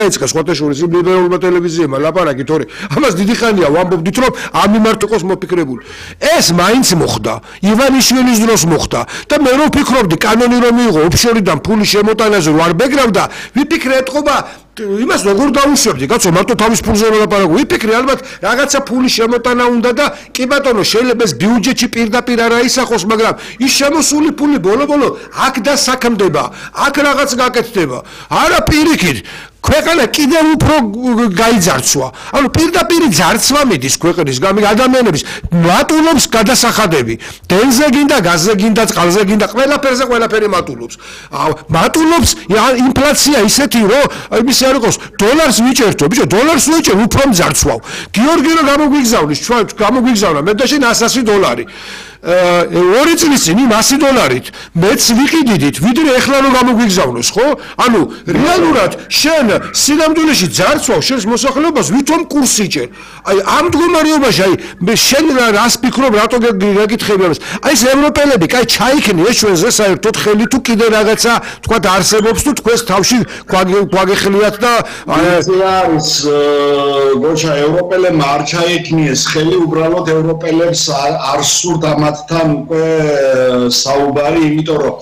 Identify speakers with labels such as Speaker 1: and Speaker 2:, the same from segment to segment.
Speaker 1: ეცხრა სხვათაშორის იმ ლიბერალურმა ტელევიზიებმა ლაპარაკი თორე ამას დიდი ხანია ვამბობდით რომ ამ მიმართ იყოს მოფიქრებული ეს მაინც მოხდა ივანიშვილის დროს მოხდა და მე რო ვფიქრობდი კანონი რომ მიიღო ოფშორიდან ფული შემოტანაზე რო არ ბეგრავდა ვიფიქრე ეთყობა იმას როგორ დაუშვებდი კაცო მარტო თავის ფულზე რომ ლაპარაკო ვიფიქრე ალბათ რაღაცა ფული შემოტანა უნდა და კი ბატონო შეიძლება ეს ბიუჯეტში პირდაპირ არ აისახოს მაგრამ ის შემოსული ფული ბოლო-ბოლო აქ დასაქმდება აქ რაღაც გაკეთდება არა პირიქით ქვეყანა კიდევ უფრო გაიძარცვა ანუ პირდაპირ ძარცვა მიდის ქვეყნის ადამიანების მატულობს გადასახადები დენზე გინდა გაზზე გინდა წყალზე გინდა ყველაფერი მატულობს მატულობს ინფლაცია ისეთი რომ იმისი არ იყოს დოლარს ვიჭერთო ბიჭო დოლარს ვიჭერ უფრო მძარცვავ გიორგი რომ გამოგვიგზავნის ჩვენ გამოგვიგზავნა მე და შენ $100 ორი წლის წინ იმ $100 მეც ვიყიდით ვიდრე ეხლა რომ გამოგვიგზავნოს ხო ანუ რეალურად შენ სინამდვილეში ძარცვავ შენს მოსახლეობას ვითომ კურსი ჭერ აი ამ მდგომარეობაში აი მე შენ რას ფიქრობ რატო გეკითხები ამას აი ეს ევროპელები კაი ჩაიქნი ეს ჩვენზე საერთოდ ხელი თუ კიდე რაღაცა თქვა არსებობს თუ თქვენს თავში გვაგეხლიათ და
Speaker 2: არის გოჩა ევროპელებმა არ ჩაიქნიეს ხელი უბრალოდ ევროპელებს არ სურთ ამათთან უკვე საუბარი იმიტომ რომ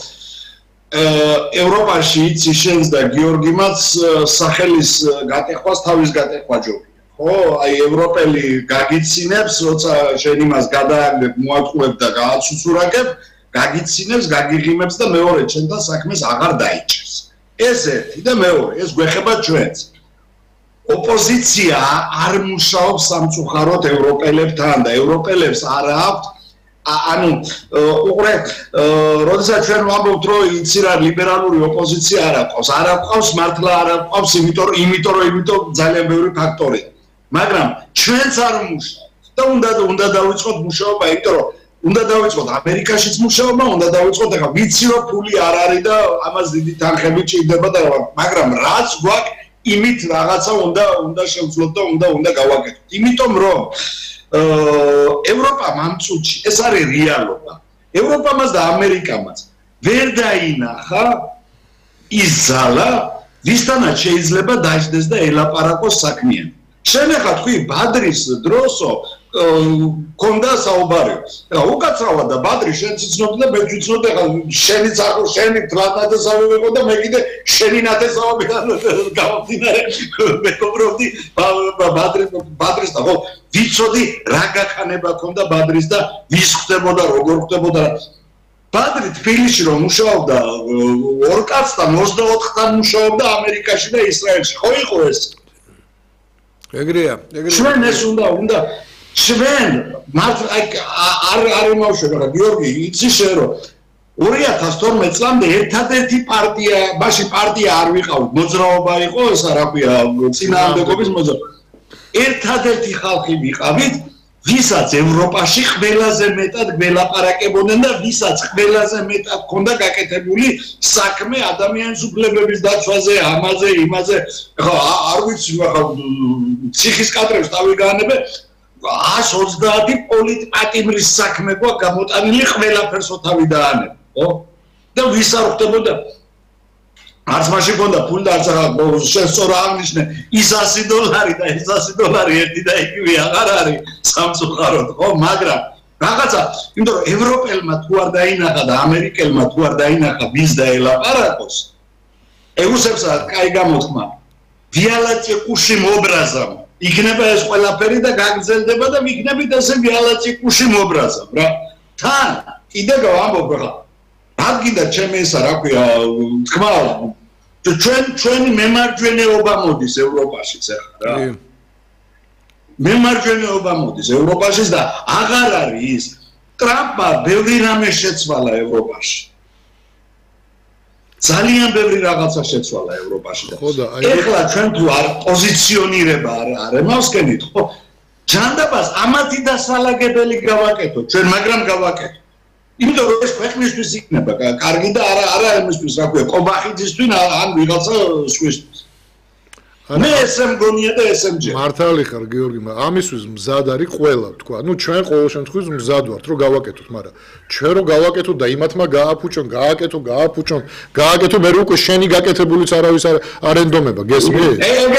Speaker 2: ევროპაში იცი შენს და გიორგიმაც სახელის გატეხვას თავის გატეხვა ჯობია ხო აი ევროპელი გაგიცინებს როცა შენ იმას გადააგებ მოატყუებ და გააცუცურაგებ გაგიცინებს გაგიღიმებს და მეორე ჩვენთან საქმეს აღარ დაიჭერს ეს ერთი და მეორე ეს გვეხება ჩვენს ოპოზიცია არ მუშაობს სამწუხაროდ ევროპელებთან და ევროპელებს არ აქვთ ანუ უყურე როდესაც ჩვენ ვამბობთ რომ იცი რა ლიბერალური ოპოზიცია არ აყავს მართლა არ აყავს იმიტომ ძალიან ბევრი ფაქტორია მაგრამ ჩვენც არ მუშაობთ და უნდა დავიწყოთ მუშაობა იმიტომ რომ უნდა დავიწყოთ ამერიკაშიც მუშაობა უნდა დავიწყოთ ახლა ვიცი რომ ფული არ არის და ამას დიდი თანხები ჭირდება და მაგრამ რაც გვაქვს იმით რაღაცა უნდა შევძლოთ და უნდა გავაკეთოთ იმიტომ რომ ევროპა მამწუთში ეს არის რეალობა ევროპამაც და ამერიკამაც ვერ დაინახა ის ზალა ვისთანაც შეიძლება დაждდეს და ელაპარაკოს საქმიანი შენ ახლა თქვი ბადრის დროსო კონდა საუბარი ახლა უკაცრავად და ბადრი შენც იცნობდი და მე ვიცნობდი ახლა შენი ტრატატესავე ვიყო და მე კიდე შენი ნათესავები გამომდინარე მეგობრობდი ბადრის და ხო ვიცოდი რა გახანება ქონდა ბადრის და ვის ხდებოდა როგორ ხდებოდა ბადრი თბილისში რომ მუშაობდა 2 კაცთან 24-თან მუშაობდა ამერიკაში და ისრაელში ხო იყო ეს
Speaker 1: ეგრეა
Speaker 2: ჩვენ ეს უნდა ჩვენ არ იმავშება რა გიორგი იცი შენ რომ 2012 წლამდე ერთადერთი პარტია მაშინ პარტია არ ვიყავით მოძრაობა იყო ესა რა ქვია წინააღმდეგობის მოძრაობა ერთადერთი ხალხი ვიყავით ვისაც ევროპაში ყველაზე მეტად გველაპარაკებოდნენ და ვისაც ყველაზე მეტად ქონდა გაკეთებული საქმე ადამიანის უფლებების დაცვაზე ამაზე იმაზე ხო არ ვიცი ახლა ციხის კადრებს დავიგანებე 130 პოლიტპატიმრის საქმე გვაქვს გამოტანილი ყველაფერს თავი დაანებ ხო და ვის არ ხდებოდა არც მაშინ ქონდა ფული და არც შენ სწორ აღნიშნე ის $100 და ეს $100 ერთი და იგივე აღარ არის სამწუხაროდ ხო მაგრამ რაღაცა იმიტომ რომ ევროპელმა თუ არ დაინახა და ამერიკელმა თუ არ დაინახა ვის დაელაპარაკოს ეუსებსა კაი გამოთქმა ვიალაჭეკუში მობრაზამ იქნება ეს ყველაფერი და გაგრძელდება და მიქნებით ესე ვიალაჭეკუში მობრაზამ რა თან კიდე გავამბობ რა გინდა ჩემი ესა რა ქვია თქმა ჩვენი მემარჯვენეობა მოდის ევროპაშიც ახლა რა მემარჯვენეობა მოდის ევროპაშიც და აღარ არის ის ტრამპმა ბევრი რამე შეცვალა ევროპაში ძალიან ბევრი რაღაცა შეცვალა ევროპაში და ეხლა ჩვენ თუ არ პოზიციონირება არ ემავსკენით ხო ჯანდაბას ამათი დასალაგებელი გავაკეთოთ ჩვენ მაგრამ გავაკეთოთ იმიტომ რომ ეს ქვეყნისთვის იქნება კარგი და არა იმისთვის რა ქვია კობახიძისთვის ან ვიღაცა სხვისთვის მე ესე მგონია და ესე მჯერა.
Speaker 3: მართალი ხარ გიორგი, ამისთვის მზად არის ყველა, თქვა. ნუ ჩვენ ყოველ შემთხვევაში მზად ვართ, რომ გავაკეთოთ, მაგრამ ჩვენ რო გავაკეთოთ და იმათმა გააფუჭონ, გააკეთო, მე უკვე შენი გაკეთებულიც არავის არ ენდომება, გესმის?